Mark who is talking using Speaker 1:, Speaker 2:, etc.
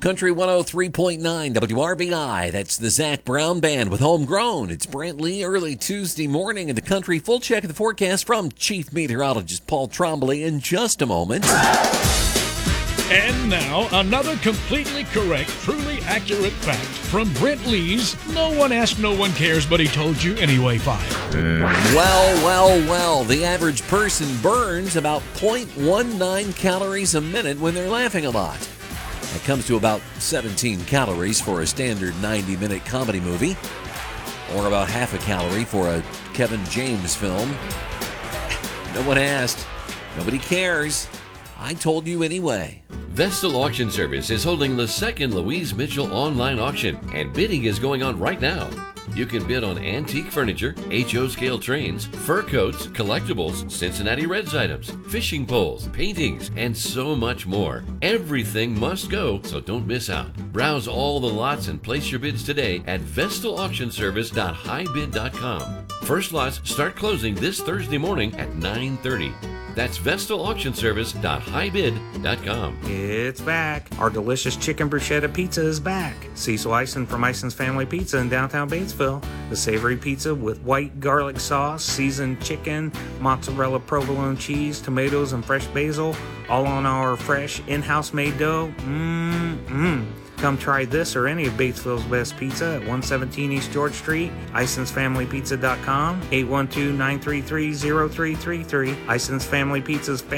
Speaker 1: Country 103.9 WRBI. That's the Zach Brown Band with Homegrown. It's Brent Lee early Tuesday morning in the country. Full check of the forecast from Chief Meteorologist Paul Trombley in just a moment.
Speaker 2: And now, another completely correct, truly accurate fact from Brent Lee's No One Asked, No One Cares, But He Told You Anyway file.
Speaker 1: Well. The average person burns about 0.19 calories a minute when they're laughing a lot. That comes to about 17 calories for a standard 90-minute comedy movie, or about half a calorie for a Kevin James film. No one asked. Nobody cares. I told you anyway.
Speaker 3: Vestal Auction Service is holding the second Louise Mitchell online auction, and bidding is going on right now. You can bid on antique furniture, HO scale trains, fur coats, collectibles, Cincinnati Reds items, fishing poles, paintings, and so much more. Everything must go, so don't miss out. Browse all the lots and place your bids today at vestalauctionservice.highbid.com. First lots start closing this Thursday morning at 9:30. That's vestalauctionservice.highbid.com.
Speaker 4: It's back. Our delicious chicken bruschetta pizza is back. Cecil Eisen from Eisen's Family Pizza in downtown Batesville. The savory pizza with white garlic sauce, seasoned chicken, mozzarella provolone cheese, tomatoes, and fresh basil, all on our fresh in-house made dough. Come try this or any of Batesville's best pizza at 117 East George Street, IsonsFamilyPizza.com, 812-933-0333. Ison's Family Pizza's